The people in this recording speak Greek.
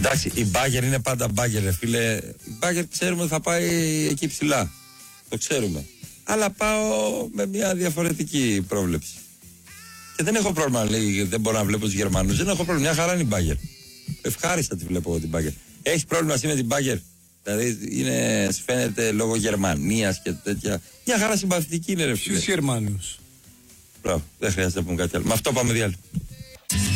Εντάξει, η Μπάγερ είναι πάντα Μπάγερ, ρε φίλε. Η Μπάγερ ξέρουμε ότι θα πάει εκεί ψηλά. Το ξέρουμε. Αλλά πάω με μια διαφορετική πρόβλεψη. Και δεν έχω πρόβλημα, λέει, δεν μπορώ να βλέπω τους Γερμανούς. Δεν έχω πρόβλημα, μια χαρά είναι η Μπάγερ. Ευχάριστα τη βλέπω εγώ την Μπάγερ. Έχεις πρόβλημα εσύ με την Μπάγερ? Δηλαδή σου φαίνεται λόγω Γερμανίας και τέτοια. Μια χαρά συμπαθητική είναι, ρε φίλε. Ποιους Γερμανούς? Μπράβο, δεν χρειάζεται να πούμε κάτι άλλο. Με αυτό πάμε διάλειμμα.